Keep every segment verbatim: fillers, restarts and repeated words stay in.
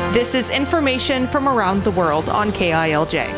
This is information from around the world on K I L J.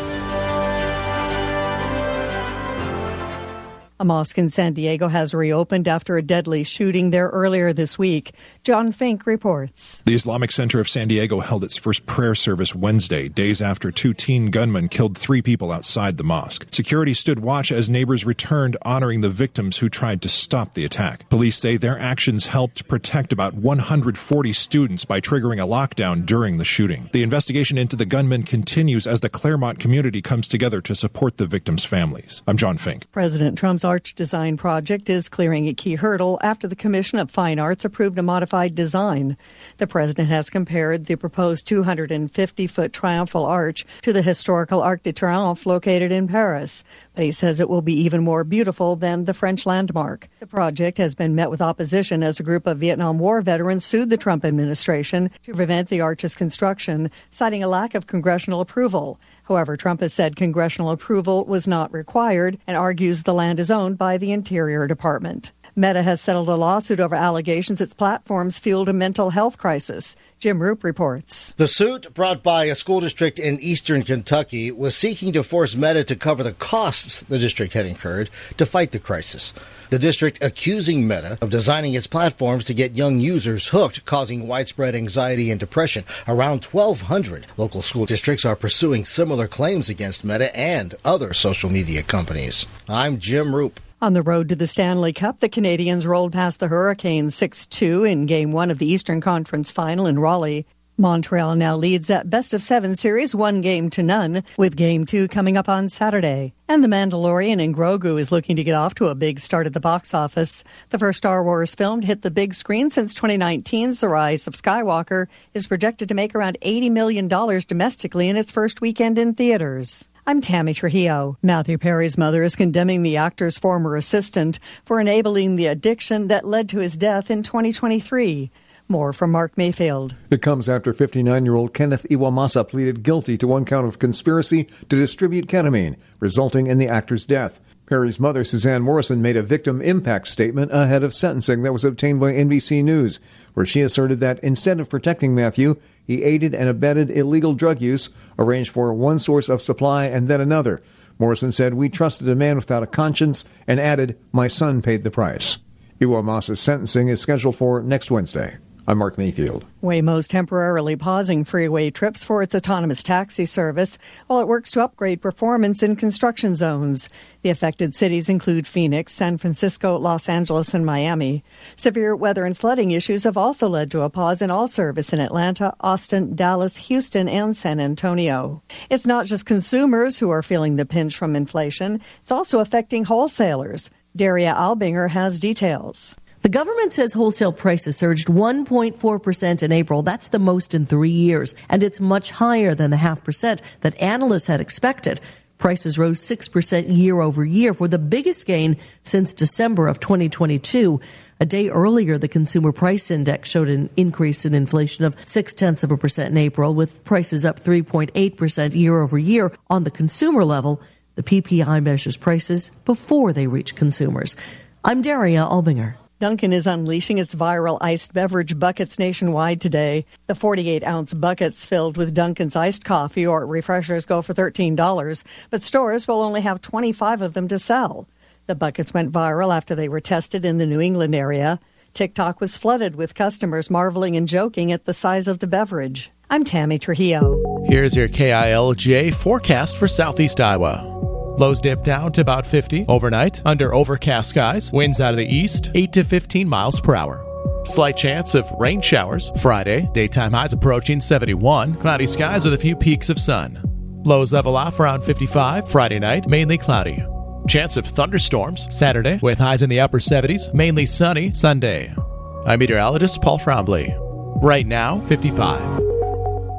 A mosque in San Diego has reopened after a deadly shooting there earlier this week. John Fink reports. The Islamic Center of San Diego held its first prayer service Wednesday, days after two teen gunmen killed three people outside the mosque. Security stood watch as neighbors returned, honoring the victims who tried to stop the attack. Police say their actions helped protect about one hundred forty students by triggering a lockdown during the shooting. The investigation into the gunmen continues as the Claremont community comes together to support the victims' families. I'm John Fink. President Trump's Arch Design project is clearing a key hurdle after the Commission of Fine Arts approved a modified design. The president has compared the proposed two hundred fifty foot triumphal arch to the historical Arc de Triomphe located in Paris, but he says it will be even more beautiful than the French landmark. The project has been met with opposition as a group of Vietnam War veterans sued the Trump administration to prevent the arch's construction, citing a lack of congressional approval. However, Trump has said congressional approval was not required and argues the land is owned by the Interior Department. Meta has settled a lawsuit over allegations its platforms fueled a mental health crisis. Jim Roop reports. The suit, brought by a school district in eastern Kentucky, was seeking to force Meta to cover the costs the district had incurred to fight the crisis. The district accusing Meta of designing its platforms to get young users hooked, causing widespread anxiety and depression. Around twelve hundred local school districts are pursuing similar claims against Meta and other social media companies. I'm Jim Roop. On the road to the Stanley Cup, the Canadians rolled past the Hurricanes six two in Game one of the Eastern Conference Final in Raleigh. Montreal now leads that best-of-seven series one game to none, with Game two coming up on Saturday. And The Mandalorian in Grogu is looking to get off to a big start at the box office. The first Star Wars film to hit the big screen since twenty nineteen's The Rise of Skywalker is projected to make around eighty million dollars domestically in its first weekend in theaters. I'm Tammy Trujillo. Matthew Perry's mother is condemning the actor's former assistant for enabling the addiction that led to his death in twenty twenty-three. More from Mark Mayfield. It comes after fifty-nine-year-old Kenneth Iwamasa pleaded guilty to one count of conspiracy to distribute ketamine, resulting in the actor's death. Perry's mother, Suzanne Morrison, made a victim impact statement ahead of sentencing that was obtained by N B C News, where she asserted that instead of protecting Matthew, he aided and abetted illegal drug use, arranged for one source of supply and then another. Morrison said, "We trusted a man without a conscience," and added, "My son paid the price." Iwamasa's sentencing is scheduled for next Wednesday. I'm Mark Mayfield. Waymo's temporarily pausing freeway trips for its autonomous taxi service while it works to upgrade performance in construction zones. The affected cities include Phoenix, San Francisco, Los Angeles, and Miami. Severe weather and flooding issues have also led to a pause in all service in Atlanta, Austin, Dallas, Houston, and San Antonio. It's not just consumers who are feeling the pinch from inflation. It's also affecting wholesalers. Daria Albinger has details. The government says wholesale prices surged one point four percent in April. That's the most in three years, and it's much higher than the half percent that analysts had expected. Prices rose six percent year over year for the biggest gain since December of twenty twenty-two. A day earlier, the Consumer Price Index showed an increase in inflation of six-tenths of a percent in April, with prices up three point eight percent year over year. On the consumer level, the P P I measures prices before they reach consumers. I'm Daria Albinger. Dunkin' is unleashing its viral iced beverage buckets nationwide today. The forty-eight ounce buckets filled with Dunkin's iced coffee or refreshers go for thirteen dollars, but stores will only have twenty-five of them to sell. The buckets went viral after they were tested in the New England area. TikTok was flooded with customers marveling and joking at the size of the beverage. I'm Tammy Trujillo. Here's your K I L J forecast for Southeast Iowa. Lows dip down to about fifty overnight under overcast skies. Winds out of the east, eight to fifteen miles per hour. Slight chance of rain showers Friday. Daytime highs approaching seventy-one. Cloudy skies with a few peaks of sun. Lows level off around fifty-five. Friday night, mainly cloudy. Chance of thunderstorms Saturday with highs in the upper seventies. Mainly sunny Sunday. I'm meteorologist Paul Trombley. Right now, fifty-five.